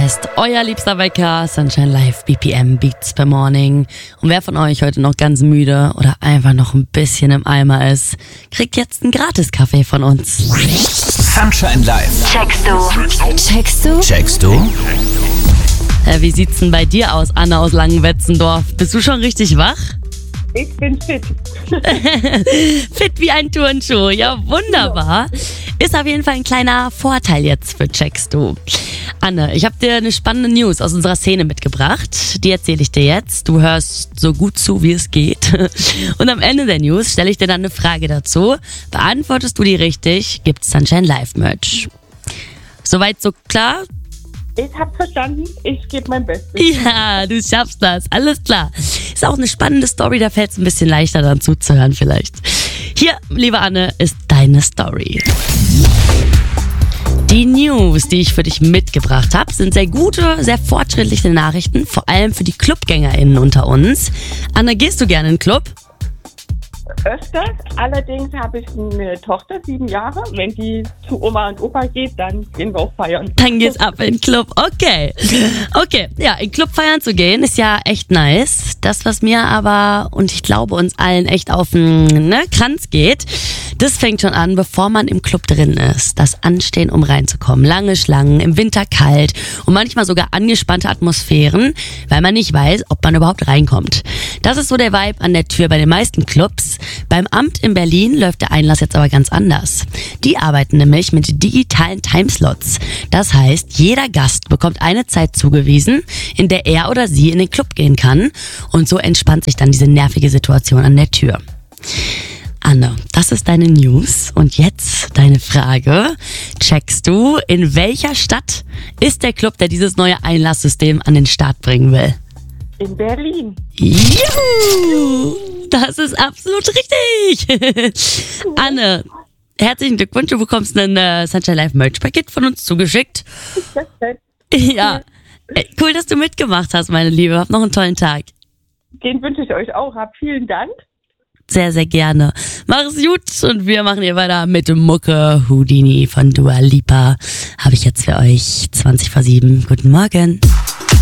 ist euer liebster Wecker, Sunshine Live, BPM Beats per Morning. Und wer von euch heute noch ganz müde oder einfach noch ein bisschen im Eimer ist, kriegt jetzt einen Gratis-Kaffee von uns. Sunshine Live. Checkst du? Checkst du? Checkst du? Wie sieht's denn bei dir aus, Anna aus Langenwetzendorf? Bist du schon richtig wach? Ich bin fit. Fit wie ein Turnschuh, ja wunderbar. Ist auf jeden Fall ein kleiner Vorteil jetzt für Checkst du. Anne, ich habe dir eine spannende News aus unserer Szene mitgebracht. Die erzähle ich dir jetzt. Du hörst so gut zu, wie es geht. Und am Ende der News stelle ich dir dann eine Frage dazu. Beantwortest du die richtig, gibt's Sunshine Live Merch. Soweit so klar? Ich hab's verstanden, ich gebe mein Bestes. Ja, du schaffst das, alles klar. Ist auch eine spannende Story, da fällt es ein bisschen leichter dann zuzuhören vielleicht. Hier, liebe Anne, ist deine Story. Die News, die ich für dich mitgebracht habe, sind sehr gute, sehr fortschrittliche Nachrichten, vor allem für die ClubgängerInnen unter uns. Anne, gehst du gerne in den Club? Öfters, allerdings habe ich eine Tochter, 7 Jahre. Wenn die zu Oma und Opa geht, dann gehen wir auch feiern. Dann geht's ab in den Club, okay. Okay, ja, in den Club feiern zu gehen ist ja echt nice. Das, was mir aber, und ich glaube uns allen echt auf den Kranz geht, das fängt schon an, bevor man im Club drin ist. Das Anstehen, um reinzukommen. Lange Schlangen, im Winter kalt und manchmal sogar angespannte Atmosphären, weil man nicht weiß, ob man überhaupt reinkommt. Das ist so der Vibe an der Tür bei den meisten Clubs. Beim Amt in Berlin läuft der Einlass jetzt aber ganz anders. Die arbeiten nämlich mit digitalen Timeslots. Das heißt, jeder Gast bekommt eine Zeit zugewiesen, in der er oder sie in den Club gehen kann. Und so entspannt sich dann diese nervige Situation an der Tür. Anne, das ist deine News. Und jetzt deine Frage. Checkst du, in welcher Stadt ist der Club, der dieses neue Einlasssystem an den Start bringen will? In Berlin. Juhu! Das ist absolut richtig. Anne, herzlichen Glückwunsch. Du bekommst ein Sunshine Live Merch Paket von uns zugeschickt. Ja, cool, dass du mitgemacht hast, meine Liebe. Hab noch einen tollen Tag. Den wünsche ich euch auch. Habt vielen Dank. Sehr, sehr gerne. Mach es gut und wir machen hier weiter mit Mucke. Houdini von Dua Lipa habe ich jetzt für euch 20 vor 7. Guten Morgen.